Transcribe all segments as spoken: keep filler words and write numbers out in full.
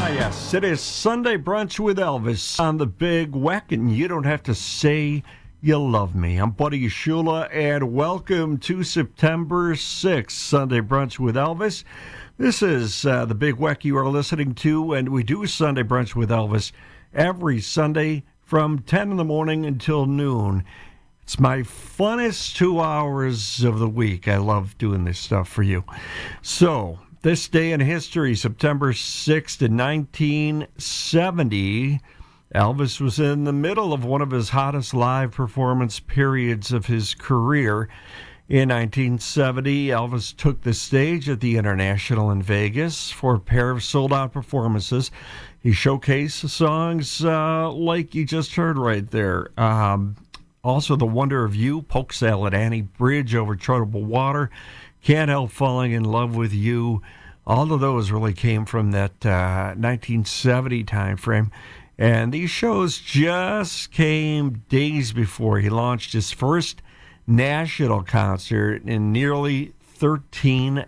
Ah, yes, it is Sunday Brunch with Elvis on the Big Weck, and you don't have to say you love me. I'm Buddy Shula, and welcome to September sixth, Sunday Brunch with Elvis. This is uh, the Big Weck you are listening to, and we do Sunday Brunch with Elvis every Sunday from ten in the morning until noon. It's my funnest two hours of the week. I love doing this stuff for you. So, this day in history, September sixth in nineteen seventy, Elvis was in the middle of one of his hottest live performance periods of his career. In nineteen seventy, Elvis took the stage at the International in Vegas for a pair of sold-out performances. He showcased songs uh, like you just heard right there. Um, also, The Wonder of You, Polk Salad Annie, Bridge Over Troubled Water, Can't Help Falling in Love with You. All of those really came from that uh, nineteen seventy time frame. And these shows just came days before he launched his first national concert in nearly thirteen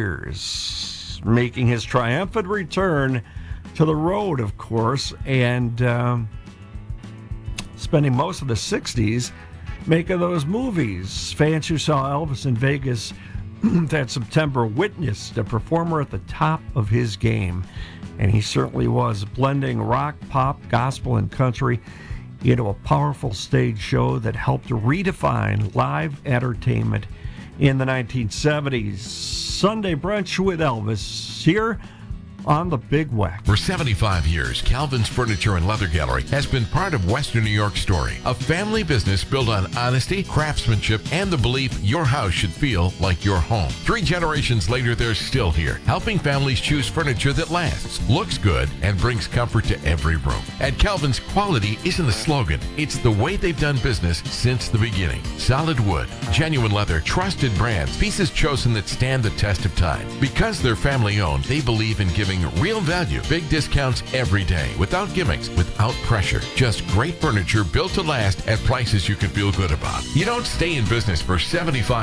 years, making his triumphant return to the road, of course, and um, spending most of the sixties making those movies. Fans who saw Elvis in Vegas that September witnessed a performer at the top of his game, and he certainly was, blending rock, pop, gospel, and country into a powerful stage show that helped redefine live entertainment in the nineteen seventies. Sunday Brunch with Elvis here on the Big Weck. For seventy-five years, Calvin's Furniture and Leather Gallery has been part of Western New York's story. A family business built on honesty, craftsmanship, and the belief your house should feel like your home. Three generations later, they're still here, helping families choose furniture that lasts, looks good, and brings comfort to every room. At Calvin's, quality isn't a slogan. It's the way they've done business since the beginning. Solid wood, genuine leather, trusted brands, pieces chosen that stand the test of time. Because they're family-owned, they believe in giving real value, big discounts every day, without gimmicks, without pressure. Just great furniture built to last at prices you can feel good about. You don't stay in business for seventy-five